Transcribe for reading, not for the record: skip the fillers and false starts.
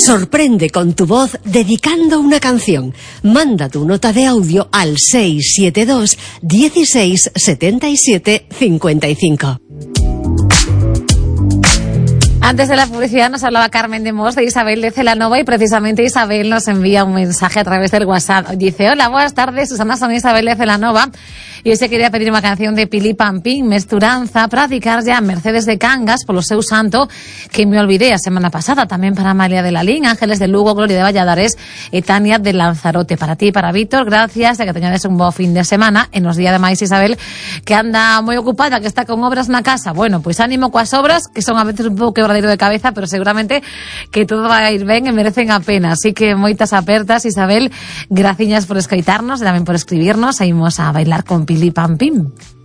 Sorprende con tu voz dedicando una canción. Manda tu nota de audio al 672 16 77 55. Antes de la publicidad nos hablaba Carmen de Mos de Isabel de Celanova y precisamente Isabel nos envía un mensaje a través del WhatsApp. Dice: hola, buenas tardes, Susana, son Isabel de Celanova y hoy se quería pedir una canción de Pili Pampín, Mesturanza, para dedicar ya a Mercedes de Cangas por lo seu santo que me olvidé a semana pasada, también para Amalia de Lalín, Ángeles de Lugo, Gloria de Valladares y Tania de Lanzarote. Para ti y para Víctor, gracias, de que teñades un bo fin de semana. En los días de máis Isabel, que anda moi ocupada, que está con obras na casa. Bueno, pues ánimo coas obras, que son a veces un pouco quebradero de cabeza, pero seguramente que todo va a ir ben e merecen a pena. Así que moitas apertas, Isabel, graciñas por escoitarnos e tamén por escribirnos. E imos a bailar con Pili Pampín.